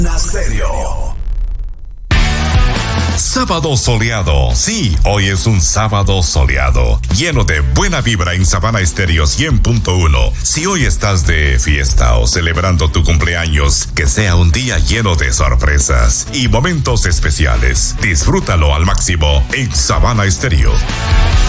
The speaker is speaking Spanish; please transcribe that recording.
Stereo. Sábado soleado. Sí, hoy es un sábado soleado, lleno de buena vibra en Sabana Estéreo 100.1. Si hoy estás de fiesta o celebrando tu cumpleaños, que sea un día lleno de sorpresas y momentos especiales. Disfrútalo al máximo en Sabana Estéreo.